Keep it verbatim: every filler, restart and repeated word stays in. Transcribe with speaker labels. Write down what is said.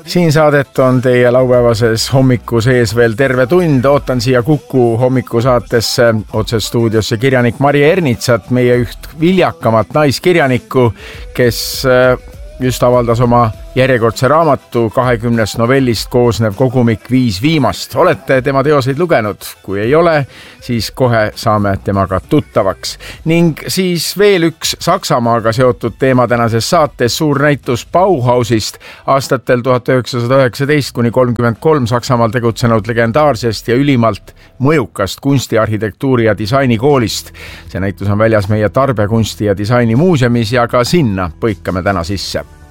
Speaker 1: Siin saadet on teie laupäevases hommiku sees veel terve tund. Ootan siia Kuku hommiku saatesse otse stuudiosse kirjanik Marje Ernitsat, meie üht viljakamat naiskirjanikku, kes just avaldas oma järjekordse raamatu kahekümnest novellist koosnev kogumik Viis viimast. Olete tema teoseid lugenud? Kui ei ole, siis kohe saame temaga tuttavaks. Ning siis veel üks Saksamaaga seotud teema tänases saates, suur näitus Bauhausist aastatel tuhat üheksasada üheksateist kuni kolmkümmend kolm Saksamaal tegutsenud legendaarsest ja ülimalt mõjukast kunsti, arhitektuuri ja disaini koolist. See näitus on väljas meie Tarbekunsti ja disaini muuseumis ja ka sinna põikame täna sisse.